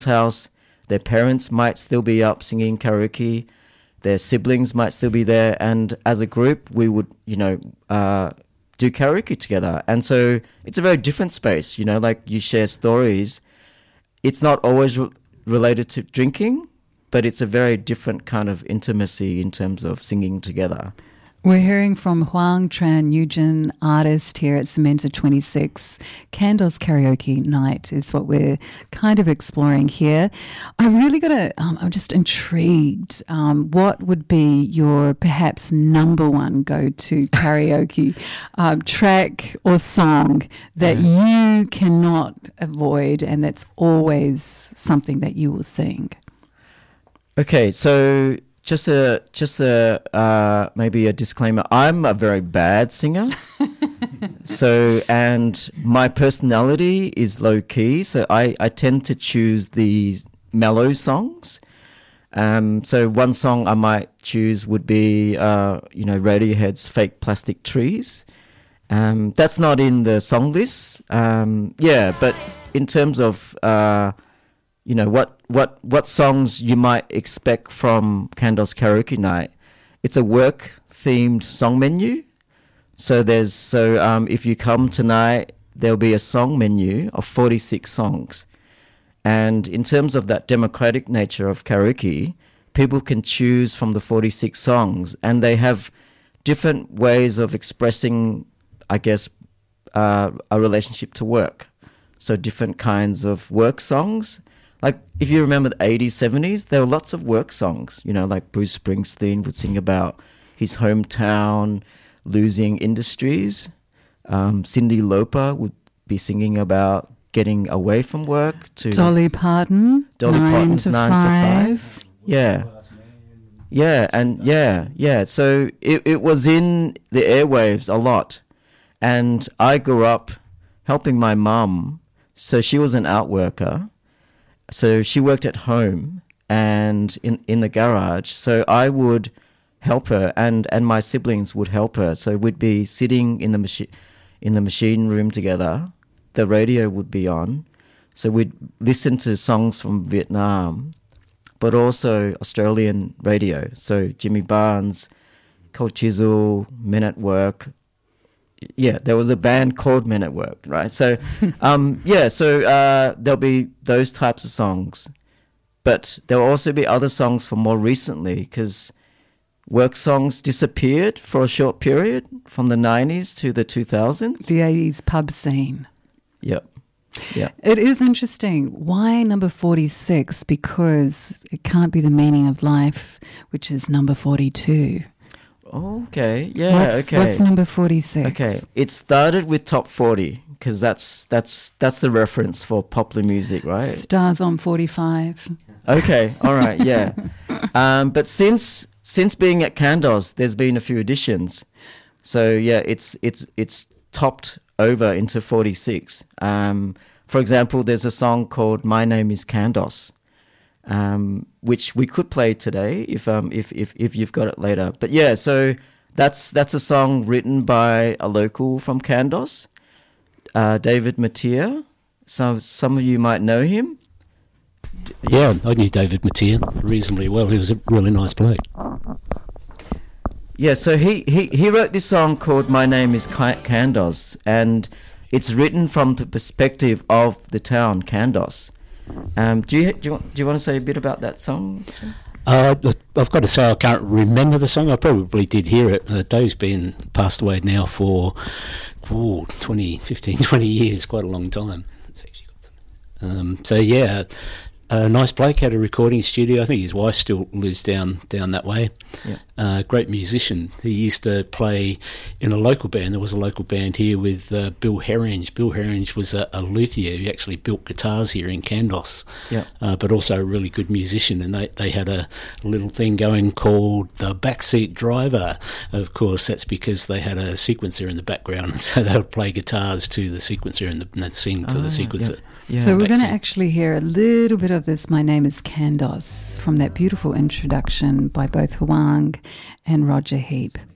house. Their parents might still be up singing karaoke. Their siblings might still be there. And as a group, we would, do karaoke together. And so it's a very different space, like you share stories. It's not always related to drinking, but it's a very different kind of intimacy in terms of singing together. We're hearing from Hoang Tran Nugent, artist here at Samantha 26. Kandos Karaoke Night is what we're kind of exploring here. I've really got to, I'm just intrigued. What would be your perhaps number one go-to karaoke track or song that you cannot avoid and that's always something that you will sing? Okay, so just maybe a disclaimer. I'm a very bad singer. And my personality is low key. So I tend to choose these mellow songs. So one song I might choose would be, Radiohead's Fake Plastic Trees. That's not in the song list. But in terms of, what songs you might expect from Kandos Karaoke Night. It's a work-themed song menu. So if you come tonight, there'll be a song menu of 46 songs. And in terms of that democratic nature of karaoke, people can choose from the 46 songs, and they have different ways of expressing, I guess, a relationship to work. So different kinds of work songs. Like, if you remember the 80s, 70s, there were lots of work songs, like Bruce Springsteen would sing about his hometown, losing industries. Cyndi Lauper would be singing about getting away from work. Dolly Parton's 9 to 5. Yeah. So it was in the airwaves a lot. And I grew up helping my mum. So she was an out worker. So she worked at home and in the garage. So I would help her, and my siblings would help her. So we'd be sitting in the machine room together. The radio would be on. So we'd listen to songs from Vietnam, but also Australian radio. So Jimmy Barnes, Cold Chisel, Men at Work. Yeah, there was a band called Men at Work, right? So, there'll be those types of songs. But there'll also be other songs from more recently, because work songs disappeared for a short period from the 90s to the 2000s. The 80s pub scene. Yep. Yeah. It is interesting. Why number 46? Because it can't be the meaning of life, which is number 42. Okay, yeah, What's number 46? Okay, it started with top 40 because that's the reference for popular music, right? Stars on 45. Okay, all right, yeah. But since being at Kandos, there's been a few additions. So yeah, it's topped over into 46. For example, there's a song called "My Name Is Kandos," which we could play today if you've got it later. But yeah, so that's a song written by a local from Kandos, David Mattia. Some of you might know him. Yeah, I knew David Mattia reasonably well. He was a really nice bloke. Yeah, so he wrote this song called "My Name Is Kandos," and it's written from the perspective of the town Kandos. Do you want to say a bit about that song? I've got to say I can't remember the song. I probably did hear it. Dave's been passed away now for 20 years, quite a long time. That's actually so yeah, a nice bloke, had a recording studio. I think his wife still lives down that way. Yeah. Great musician. He used to play in a local band. There was a local band here with Bill Herringe. Bill Herringe was a luthier who actually built guitars here in Kandos, but also a really good musician. And they had a little thing going called the Backseat Driver. Of course, that's because they had a sequencer in the background, so they would play guitars to the sequencer and sing to the sequencer. Yeah. Yeah. So we're going to actually hear a little bit of this "My Name is Kandos" from that beautiful introduction by both Hoang and Roger Heap.